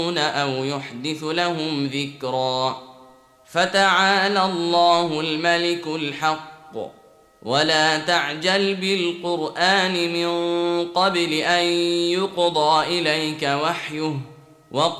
أو يحدث لهم ذكرا. فتعالى الله الملك الحق. ولا تعجل بالقرآن من قبل أن يقضى إليك وحيه